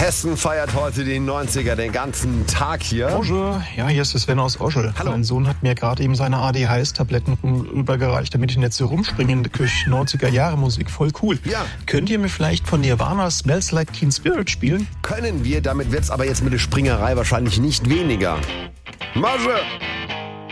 Hessen feiert heute die 90er den ganzen Tag hier. Bonjour, ja, hier ist der Sven aus Oschel. Hallo. Mein Sohn hat mir gerade eben seine ADHS-Tabletten rübergereicht, damit ich nicht so rumspringen durch 90er-Jahre-Musik. Voll cool. Ja. Könnt ihr mir vielleicht von Nirvana Smells Like Teen Spirit spielen? Können wir, damit wird's aber jetzt mit der Springerei wahrscheinlich nicht weniger. Marge!